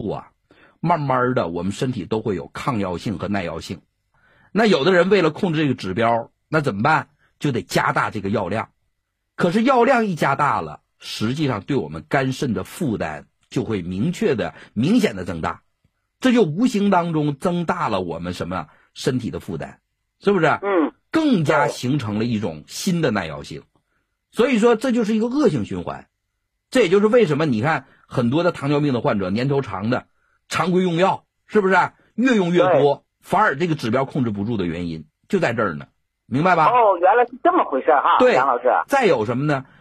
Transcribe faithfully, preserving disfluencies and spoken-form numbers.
物啊，慢慢的我们身体都会有抗药性和耐药性。那有的人为了控制这个指标，那怎么办？就得加大这个药量。可是药量一加大了，实际上对我们肝肾的负担就会明确的、明显的增大，这就无形当中增大了我们什么身体的负担，是不是？ 嗯， 更加形成了一种新的耐药性。所以说这就是一个恶性循环。这也就是为什么你看很多的糖尿病的患者年头长的常规用药，是不是越用越多，反而这个指标控制不住的原因就在这儿呢，明白吧？ 哦，原来是这么回事哈， 对， 杨老师。 再有什么呢？